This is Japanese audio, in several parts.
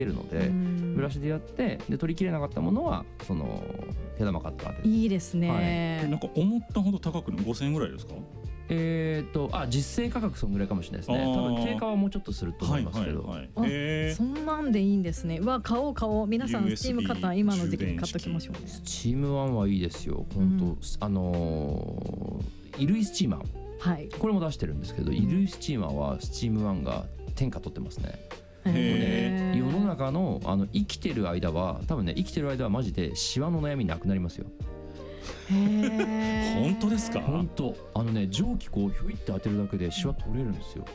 るので、ブラシでやってで取りきれなかったものはその毛玉カッターで。 いいですね、 なんか思ったほど高くない5000円ぐらいですか？ 実勢価格そんぐらいかもしれないですね。多分定価はもうちょっとすると思いますけど、 そんなんでいいんですね。うわ、買おう皆さんスチームカッター今の時期に買っときましょうね。 スチームワンはいいですよ本当、衣類スチーマー、これも出してるんですけど、衣類スチーマーはスチームワンが天下取ってますね。もうね、世の中の生きてる間は多分ね、生きてる間はマジでシワの悩みなくなりますよ。 本当ですか？ 本当、蒸気こうひょいって当てるだけでシワ取れるんですよ。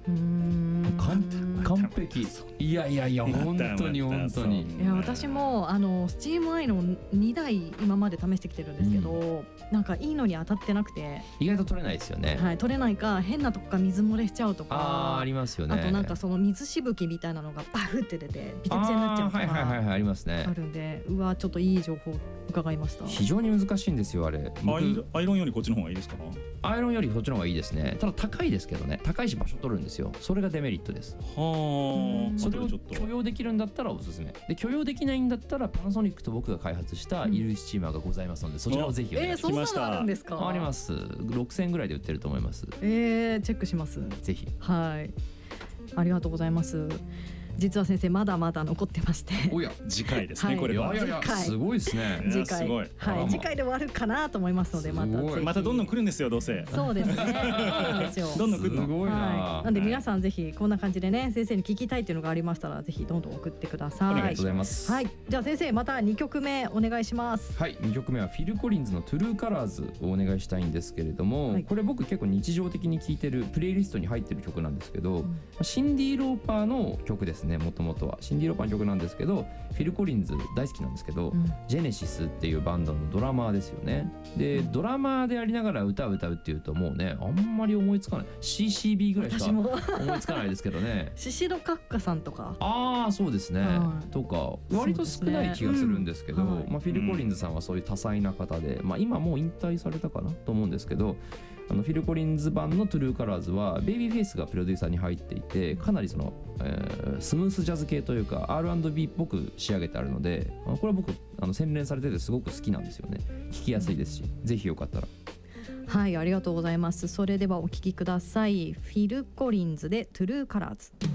完璧。いや本当に本当に。 いや、私もスチームアイロン2台今まで試してきてるんですけど、なんかいいのに当たってなくて、 意外と取れないですよね。 取れないか、変なとこから水漏れしちゃうとか、 ありますよね。 あとなんかその水しぶきみたいなのがバフって出てビチャビチャになっちゃうとかありますね。 あるんで、うわ、ちょっといい情報伺いました。 非常に難しいんですよあれ。 アイロンよりこっちの方がいいですか？ アイロンよりそっちの方がいいですね。ただ高いですけどね、高いし場所取るんですよ。それがデメリットです。それを許容できるんだったらおすすめで、許容できないんだったらパナソニックと僕が開発した衣類スチーマーがございますので、そちらをぜひお願いします。 そんなのあるんですか？ あります。6000円ぐらいで売ってると思います。 チェックします。 ぜひ。 はい、ありがとうございます。実は先生まだまだ残ってまして、 おや次回ですね、これは。 すごいですね。 次回、次回で終わるかなと思いますので、 またどんどん来るんですよ、どうせ。 そうですね、そうなんですよ。 どんどん来るの。 すごいな。 なんで皆さんぜひこんな感じでね、先生に聞きたいっていうのがありましたら、ぜひどんどん送ってください。 ありがとうございます。 はい、じゃあ先生また2曲目お願いします。 はい、2曲目はフィル・コリンズのトゥルーカラーズをお願いしたいんですけれども、これ僕結構日常的に聴いてるプレイリストに入ってる曲なんですけど、シンディ・ローパーの曲ですね。もともとはシンディ・ローパーの曲なんですけど、フィル・コリンズ大好きなんですけど、ジェネシスっていうバンドのドラマーですよね。でドラマーでありながら歌うっていうともうね、あんまり思いつかない。 CCB ぐらいしか思いつかないですけどね。 シシドカッカさんとか、 そうですね、とか割と少ない気がするんですけど、フィル・コリンズさんはそういう多彩な方で、今もう引退されたかなと思うんですけど、フィル・コリンズ版のトゥルーカラーズはベイビーフェイスがプロデューサーに入っていて、かなりその、スムースジャズ系というか R&B っぽく仕上げてあるので、これは僕洗練されててすごく好きなんですよね。聴きやすいですし、ぜひよかったら。 はい、ありがとうございます。それではお聴きください。フィル・コリンズでトゥルーカラーズ。